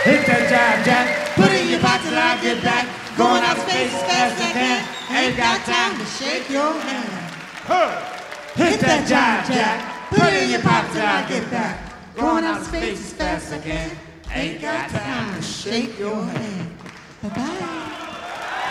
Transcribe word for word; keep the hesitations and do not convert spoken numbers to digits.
Hit that jive jack, put it in your pocket till I get back. Going out space as fast as I can. Ain't got time to shake your hand. Huh. Hit that jive jack, put it in your pocket till I get back. Going out space as fast as I can. Ain't got time to shake your hand. Bye-bye.